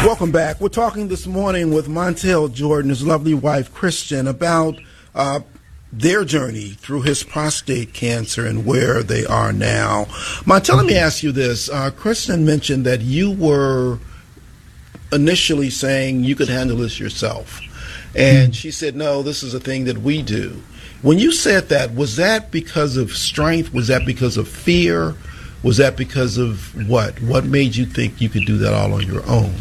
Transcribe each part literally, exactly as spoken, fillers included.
Welcome back. We're talking this morning with Montel Jordan, his lovely wife, Kristen, about uh, their journey through his prostate cancer and where they are now. Montel, let me ask you this. Uh, Kristen mentioned that you were initially saying you could handle this yourself. And she said, no, this is a thing that we do. When you said that, was that because of strength? Was that because of fear? Was that because of what? What made you think you could do that all on your own?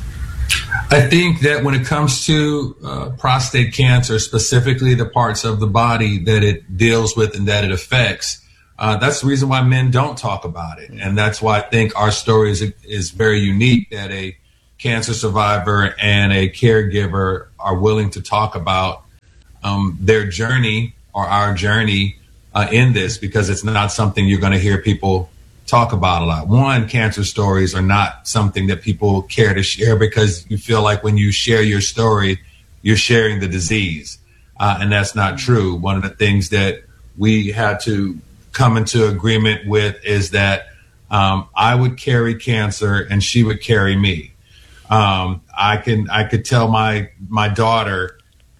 I think that when it comes to uh, prostate cancer, specifically the parts of the body that it deals with and that it affects, uh, that's the reason why men don't talk about it. And that's why I think our story is, is very unique, that a cancer survivor and a caregiver are willing to talk about um, their journey or our journey uh, in this, because it's not something you're going to hear people talk about a lot. One, cancer stories are not something that people care to share because you feel like when you share your story, you're sharing the disease. Uh, and that's not true. One of the things that we had to come into agreement with is that um, I would carry cancer and she would carry me. Um, I can, I could tell my, my daughter,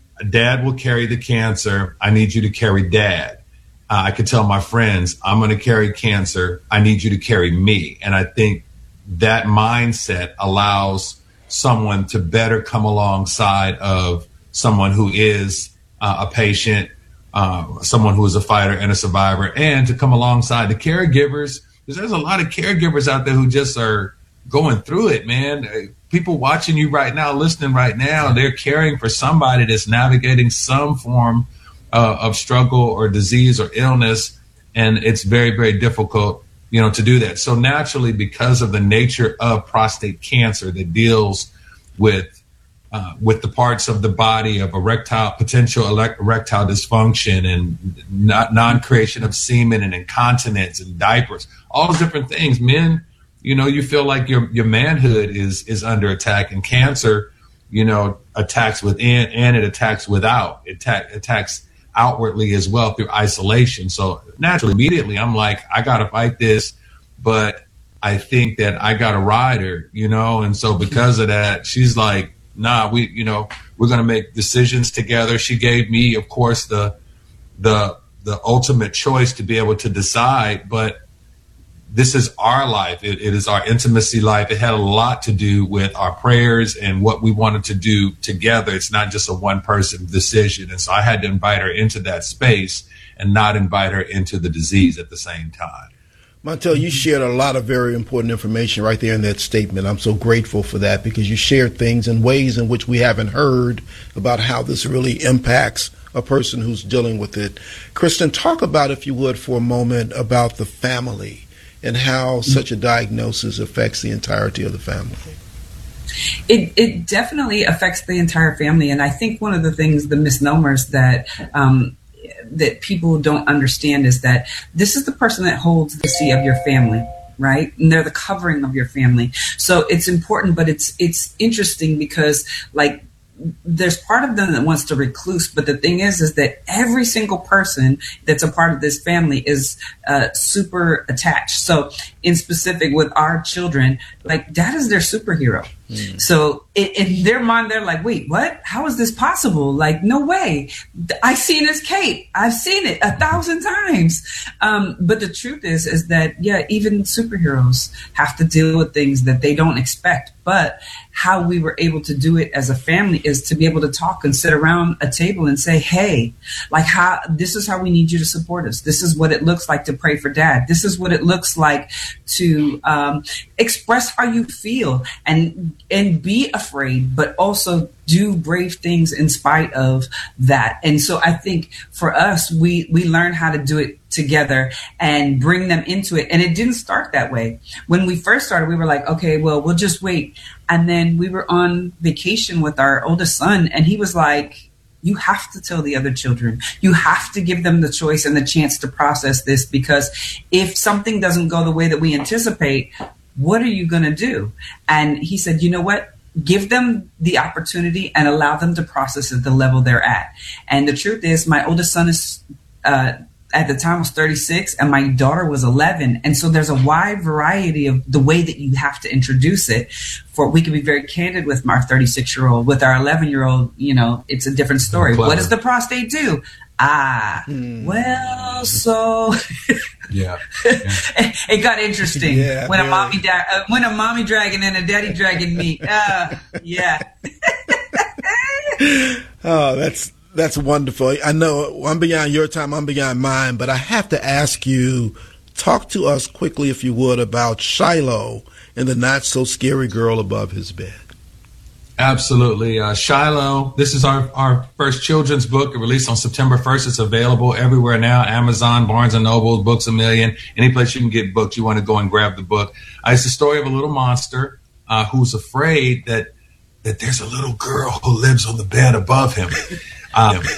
Dad will carry the cancer. I need you to carry Dad. Uh, I could tell my friends, I'm going to carry cancer. I need you to carry me. And I think that mindset allows someone to better come alongside of someone who is uh, a patient, uh, someone who is a fighter and a survivor, and to come alongside the caregivers, because there's a lot of caregivers out there who just are going through it, man. People watching you right now, listening right now, they're caring for somebody that's navigating some form Uh, of struggle or disease or illness, and it's very, very difficult, you know, to do that. So naturally, because of the nature of prostate cancer that deals with uh, with the parts of the body of erectile potential elect- erectile dysfunction and not, non-creation of semen and incontinence and diapers, all those different things, men, you know, you feel like your your manhood is is under attack, and cancer, you know, attacks within and it attacks without. It ta- attacks outwardly as well through isolation. So naturally, immediately, I'm like, I got to fight this, but I think that I got to ride her, you know? And so because of that, she's like, nah, we, you know, we're going to make decisions together. She gave me, of course, the, the, the ultimate choice to be able to decide, but this is our life. It, it is our intimacy life. It had a lot to do with our prayers and what we wanted to do together. It's not just a one person decision. And so I had to invite her into that space and not invite her into the disease at the same time. Montel, you shared a lot of very important information right there in that statement. I'm so grateful for that, because you shared things in ways in which we haven't heard about how this really impacts a person who's dealing with it. Kristen, talk about, if you would, for a moment about the family and how such a diagnosis affects the entirety of the family. It, it definitely affects the entire family. And I think one of the things, the misnomers that um, that people don't understand is that this is the person that holds the sea of your family, right? And they're the covering of your family. So it's important, but it's it's interesting because, like, there's part of them that wants to recluse, but the thing is, is that every single person that's a part of this family is uh, super attached. So in specific with our children, like, Dad is their superhero. Mm. So in, in their mind, they're like, wait, what? How is this possible? Like, no way. I've seen his cape. I've seen it a thousand times. Um, but the truth is, is that, yeah, even superheroes have to deal with things that they don't expect. But how we were able to do it as a family is to be able to talk and sit around a table and say, hey, like, how, this is how we need you to support us. This is what it looks like to pray for Dad. This is what it looks like to um, express how you feel and and be afraid, but also do brave things in spite of that. And so I think for us, we, we learn how to do it together and bring them into it. And it didn't start that way. When we first started, we were like, okay, well, we'll just wait. And then we were on vacation with our oldest son, and he was like, you have to tell the other children. You have to give them the choice and the chance to process this, because if something doesn't go the way that we anticipate, what are you going to do? And he said, you know what? Give them the opportunity and allow them to process at the level they're at. And the truth is, my oldest son is uh, at the time was thirty-six and my daughter was eleven. And so there's a wide variety of the way that you have to introduce it. For we can be very candid with our thirty-six year old. With our eleven year old, you know, it's a different story. What does the prostate do? Ah, hmm. well, so yeah, yeah. It got interesting yeah, when yeah. a mommy da- uh, when a mommy dragon and a daddy dragon meet. Uh, yeah. Oh, that's that's wonderful. I know I'm beyond your time, I'm beyond mine, but I have to ask you, talk to us quickly, if you would, about Shiloh and the not so scary girl above his bed. Absolutely. Uh, Shiloh, this is our, our first children's book. It released on September first. It's available everywhere now. Amazon, Barnes and Noble, Books A Million, any place you can get books. You want to go and grab the book. Uh, it's the story of a little monster uh, who's afraid that that there's a little girl who lives on the bed above him. Um,